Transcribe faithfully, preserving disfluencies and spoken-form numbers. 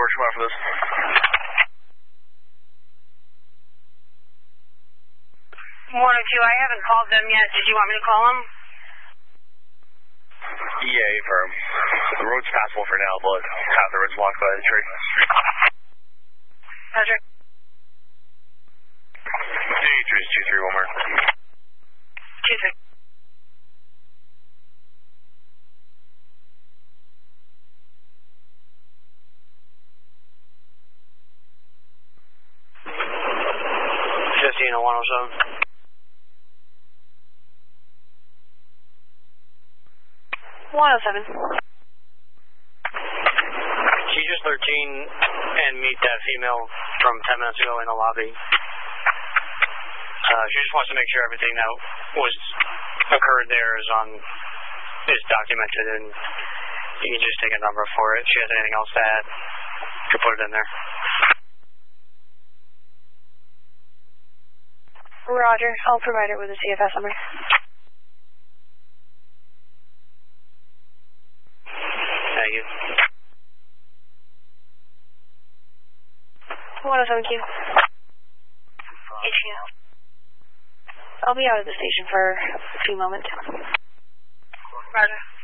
George, come out for this. one oh two, I haven't called them yet. Did you want me to call them? Yeah, firm. The road's passable for now, but half the road's blocked by the tree. Patrick. D three two three, one more. two three. fifteen oh one oh seven. one oh seven. Teachers thirteen and meet that female from ten minutes ago in the lobby. Uh, she just wants to make sure everything that was occurred there is on is documented, and you can just take a number for it. If she has anything else to add, you can put it in there. Roger. I'll provide her with a C F S number. Thank you. one oh seven Q. H Q. I'll be out of the station for a few moments. Roger.